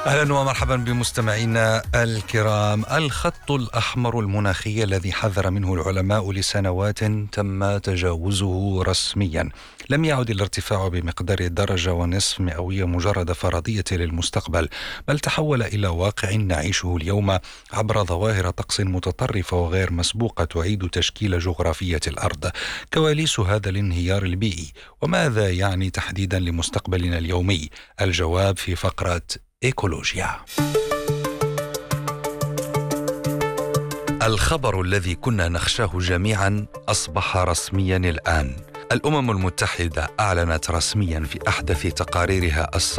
أهلا ومرحبا بمستمعينا الكرام. الخط الأحمر المناخي الذي حذر منه العلماء لسنوات تم تجاوزه رسميا. لم يعد الارتفاع بمقدار درجة ونصف مئوية مجرد فرضية للمستقبل، بل تحول إلى واقع نعيشه اليوم عبر ظواهر طقس متطرفة وغير مسبوقة تعيد تشكيل جغرافية الأرض. كواليس هذا الانهيار البيئي، وماذا يعني تحديدا لمستقبلنا اليومي؟ الجواب في فقرة إيكولوجيا. الخبر الذي كنا نخشاه جميعا أصبح رسميا الآن. الأمم المتحدة أعلنت رسميا في أحدث تقاريرها